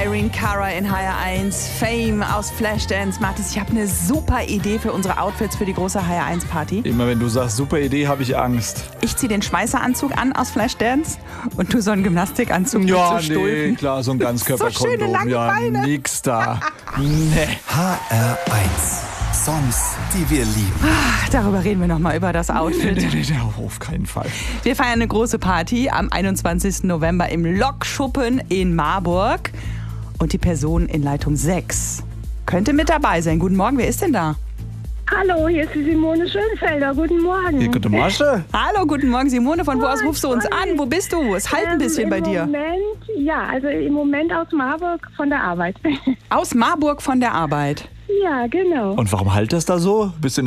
Irene Cara in HR1, Fame aus Flashdance. Martis, ich habe eine super Idee für unsere Outfits für die große HR1-Party. Immer wenn du sagst, super Idee, habe ich Angst. Ich ziehe den Schweißeranzug an aus Flashdance und du so einen Gymnastikanzug mit so Stulpen. Nee, klar, so ein Ganzkörperkondom. So schöne lange Beine. Nix da. Nee. HR1. Songs, die wir lieben. Ach, darüber reden wir nochmal, über das Outfit. Nee, auf keinen Fall. Wir feiern eine große Party am 21. November im Lokschuppen in Marburg. Und die Person in Leitung 6 könnte mit dabei sein. Guten Morgen, wer ist denn da? Hallo, hier ist die Simone Schönfelder. Guten Morgen. Hier, gute Morgen. Hallo, guten Morgen Simone. Von wo aus rufst du uns an? Wo bist du? Es halt ein bisschen bei dir. Im Moment aus Marburg von der Arbeit. Aus Marburg von der Arbeit. Ja, genau. Und warum halt das da so? Bist du